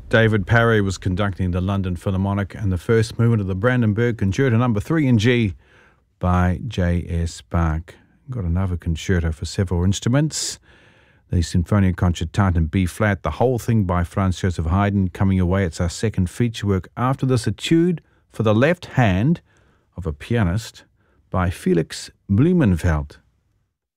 David Parry was conducting the London Philharmonic and the first movement of the Brandenburg Concerto No. 3 in G by J.S. Bach. Got another concerto for several instruments. The Sinfonia Concertante in B-flat, the whole thing by Franz Joseph Haydn, coming away. It's our second feature work. After this, Etude for the left hand of a pianist by Felix Blumenfeld.